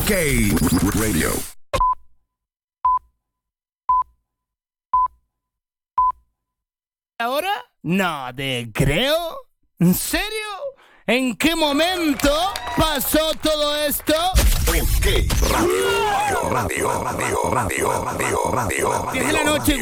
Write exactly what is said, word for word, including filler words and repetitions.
K Radio. ¿Ahora? No te creo. ¿En serio? ¿En qué momento pasó todo esto? Radio, radio, radio, radio, radio, radio, radio. diez de la noche.